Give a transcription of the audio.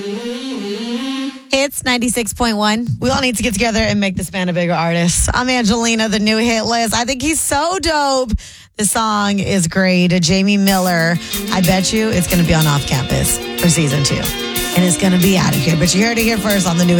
It's 96.1. We all need to get together and make this man a bigger artist. I'm Angelina, the new hit list. I think he's so dope. The song is great. Jamie Miller. I bet you it's going to be on Off Campus for season 2. And it's going to be out of here. But you heard it here first on the new